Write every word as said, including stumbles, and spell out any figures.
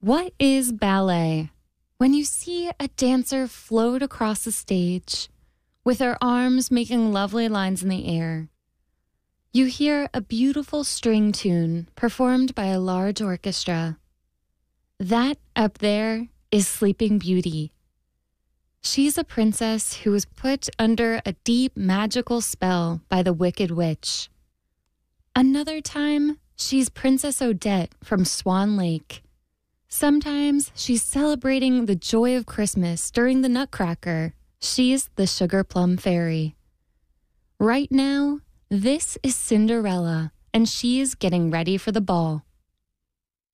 What is ballet? When you see a dancer float across the stage with her arms making lovely lines in the air, you hear a beautiful string tune performed by a large orchestra. That up there is Sleeping Beauty. She's a princess who was put under a deep magical spell by the Wicked Witch. Another time, she's Princess Odette from Swan Lake. Sometimes she's celebrating the joy of Christmas during the Nutcracker. She's the Sugar Plum Fairy. Right now, this is Cinderella, and she's getting ready for the ball.